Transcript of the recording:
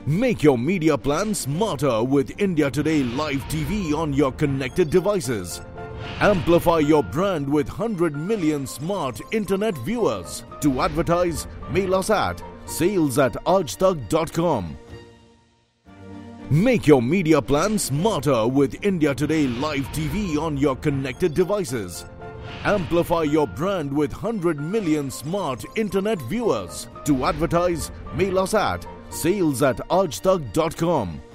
Make your media plan smarter with India Today Live TV on your connected devices. Amplify your brand with 100 million smart internet viewers. To advertise, mail us at sales@aajtak.com. Make your media plan smarter with India Today Live TV on your connected devices. Amplify your brand with 100 million smart internet viewers. To advertise, mail us at sales@aajtak.com.